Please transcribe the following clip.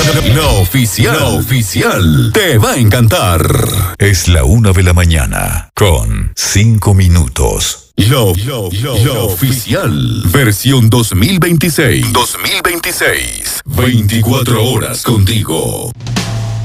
La oficial te va a encantar. Es la 1 de la mañana con 5 minutos. La oficial, versión 2026. 24 horas contigo.